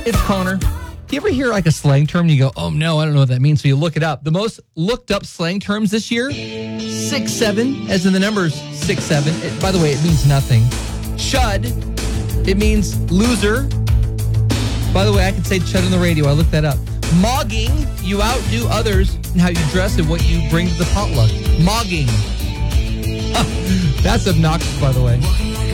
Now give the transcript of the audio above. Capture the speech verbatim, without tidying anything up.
It's Connor. Do you ever hear like a slang term and you go, oh no, I don't know what that means, so you look it up. The most looked up slang terms this year, six seven, as in the numbers six seven. It, by the way, it means nothing. Chud, it means loser. By the way, I can say chud on the radio. I looked that up. Mogging, you outdo others in how you dress and what you bring to the potluck. Mogging. That's obnoxious, by the way.